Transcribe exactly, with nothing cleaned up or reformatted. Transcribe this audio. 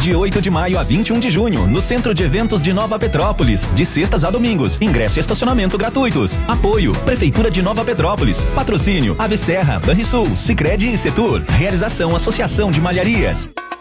de oito de maio a vinte e um de junho, no Centro de Eventos de Nova Petrópolis, de sextas a domingos. Ingresso e estacionamento gratuitos. Apoio: Prefeitura de Nova Petrópolis. Patrocínio: Ave Serra, Banrisul, Sicredi e Setur. Realização: Associação de Malharias.